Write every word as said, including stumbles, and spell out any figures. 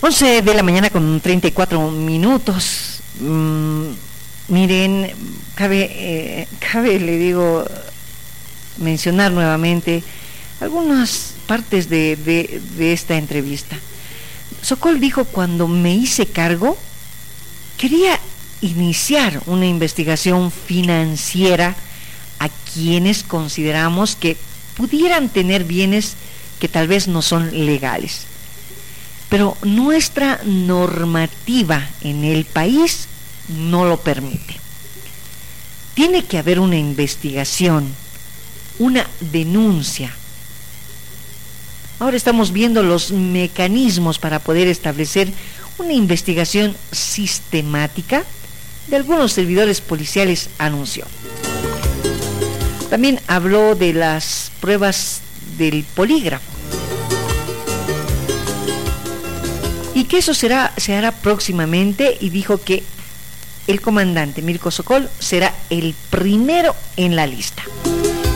once de la mañana con treinta y cuatro minutos. Mm, miren, cabe, eh, cabe, le digo, mencionar nuevamente algunas partes de, de, de esta entrevista. Sokol dijo: cuando me hice cargo, quería iniciar una investigación financiera a quienes consideramos que pudieran tener bienes que tal vez no son legales. Pero nuestra normativa en el país no lo permite. Tiene que haber una investigación, una denuncia. Ahora estamos viendo los mecanismos para poder establecer una investigación sistemática de algunos servidores policiales, anunció. También habló de las pruebas del polígrafo y que eso será, se hará próximamente, y dijo que el comandante Mirko Sokol será el primero en la lista.